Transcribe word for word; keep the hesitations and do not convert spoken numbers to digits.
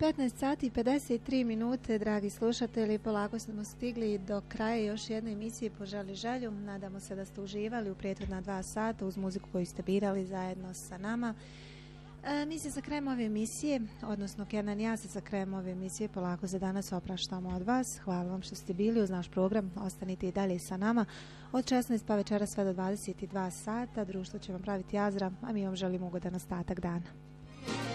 petnaest sati i pedeset tri minute, dragi slušatelji, polako smo stigli do kraja još jedne emisije Poželi želju. Nadamo se da ste uživali u prethodna dva sata uz muziku koju ste birali zajedno sa nama. E, mi se za krajem ove emisije, odnosno Kenan i ja se za krajem ove emisije polako za danas opraštamo od vas. Hvala vam što ste bili uz naš program, ostanite i dalje sa nama. Od šesnaest pa večera sve do dvadeset dva sata, društvo će vam praviti Azra, a mi vam želimo ugodan ostatak dana.